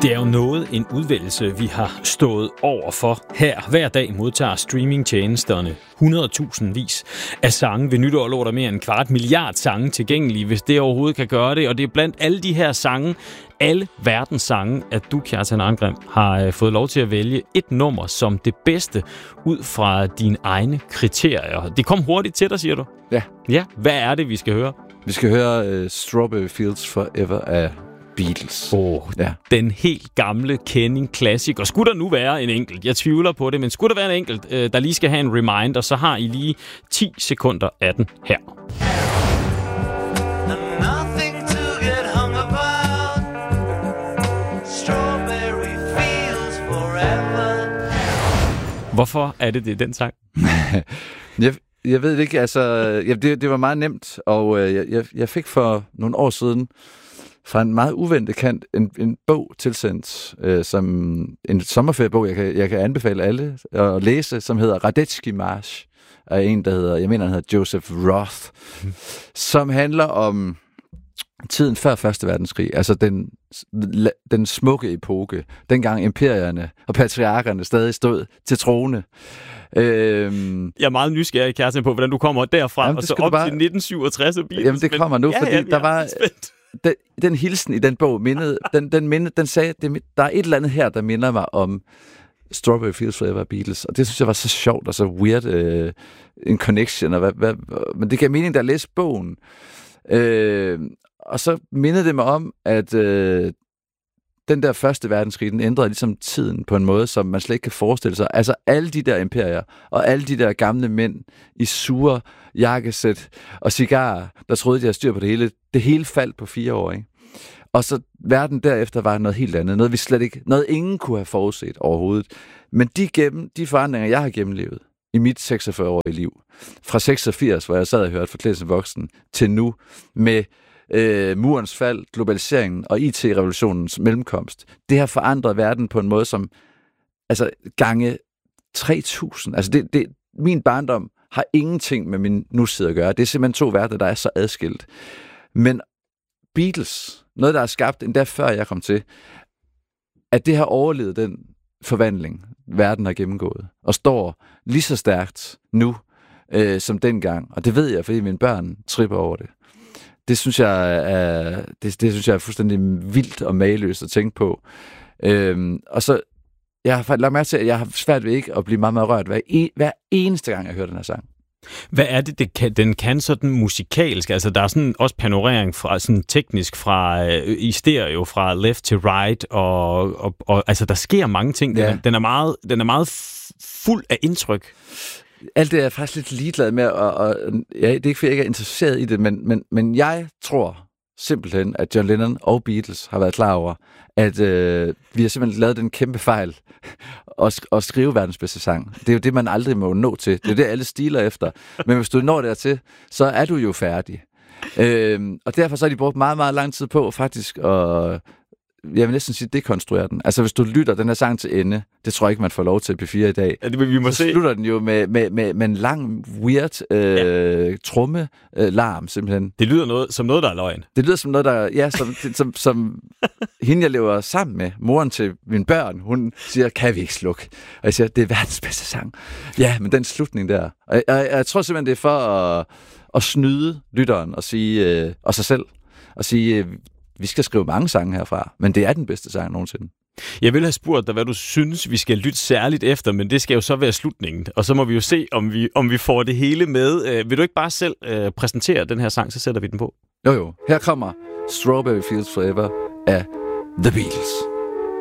Det er jo noget en udvælgelse, vi har stået over for her. Hver dag modtager streamingtjenesterne 100.000 af sange. Ved nytår lå der mere end 250 sange tilgængelige, hvis det overhovedet kan gøre det. Og det er blandt alle de her sange, alle verdens sange, at du, Kjartan Arngrim, har fået lov til at vælge et nummer som det bedste ud fra dine egne kriterier. Det kom hurtigt til dig, siger du? Ja. Ja, hvad er det, vi skal høre? Vi skal høre Strawberry Fields Forever af Beatles. Ja. Den helt gamle Kenning-klassik. Og skulle der nu være en enkelt, jeg tvivler på det, men skulle der være en enkelt, der lige skal have en reminder, så har I lige 10 sekunder af den her. Hvorfor er det den sang? Jeg ved det ikke, altså det var meget nemt, og jeg fik for nogle år siden fra en meget uventet kant en bog tilsendt, som en sommerferiebog, jeg kan anbefale alle at læse, som hedder Radetzky March, af en, der hedder, jeg mener, han hedder Joseph Roth, som handler om tiden før 1. verdenskrig, altså den smukke epoke, dengang imperierne og patriarkerne stadig stod til trone. Jeg er meget nysgerrig, Kjartan, på, hvordan du kommer derfra, jamen, og så op til 1967 og Beatles. Jamen, det kommer nu, fordi der var den hilsen i den bog, den sagde, der er et eller andet her, der minder mig om Strawberry Fields Forever Beatles, og det synes jeg var så sjovt og så weird en connection, og men det gav mening, da jeg læste bogen. Og så mindede det mig om, at den der 1. verdenskrig, den ændrede ligesom tiden på en måde, som man slet ikke kan forestille sig. Altså alle de der imperier, og alle de der gamle mænd i sure jakkesæt og cigarer, der troede, de havde styr på det hele faldt på 4 år, ikke? Og så verden derefter var noget helt andet, noget ingen kunne have forudset overhovedet. Men de forandringer, jeg har gennemlevet i mit 46-årige liv, fra 86, hvor jeg sad og hørte Forklædelsen voksen, til nu med murens fald, globaliseringen og IT-revolutionens mellemkomst. Det har forandret verden på en måde, som altså gange 3.000. Altså min barndom har ingenting med min nutid at gøre. Det er simpelthen 2 verdener, der er så adskilt. Men Beatles, noget der er skabt endda før jeg kom til, at det har overlevet den forvandling, verden har gennemgået, og står lige så stærkt nu som dengang. Og det ved jeg, fordi mine børn tripper over det. Det synes jeg er fuldstændig vildt og mageløst at tænke på. Og så jeg har lagt mærke til, at jeg har svært ved ikke at blive meget, meget rørt hver eneste gang, jeg hører den her sang. Hvad er det, den kan sådan musikalsk? Altså, der er sådan også panorering fra, sådan teknisk i stereo fra left to right, og altså, der sker mange ting. Ja. Den er meget fuld af indtryk. Alt det er jeg faktisk lidt ligeglad med, og ja, det er ikke, fordi jeg ikke er interesseret i det, men jeg tror simpelthen, at John Lennon og Beatles har været klar over, at vi har simpelthen lavet den kæmpe fejl at skrive verdens bedste sang. Det er jo det, man aldrig må nå til. Det er det, alle stiler efter. Men hvis du når dertil, så er du jo færdig. Og derfor så har de brugt meget, meget lang tid på faktisk at, jeg vil næsten sige, dekonstruere den. Altså, hvis du lytter den her sang til ende, det tror jeg ikke, man får lov til P4 i dag. Ja, vi må så se. Slutter den jo med en lang, weird tromme-larm, simpelthen. Det lyder som noget, der er løgn. Det lyder som noget, der... Ja, som hende, jeg lever sammen med, moren til mine børn, hun siger, kan vi ikke slukke? Og jeg siger, det er verdens bedste sang. Ja, men den slutning der. Og jeg tror simpelthen, det er for at snyde lytteren og sige, og sig selv, og sige... Vi skal skrive mange sange herfra, men det er den bedste sang nogensinde. Jeg ville have spurgt dig, hvad du synes, vi skal lytte særligt efter, men det skal jo så være slutningen. Og så må vi jo se, om vi får det hele med. Vil du ikke bare selv præsentere den her sang, så sætter vi den på? Jo. Her kommer Strawberry Fields Forever af The Beatles.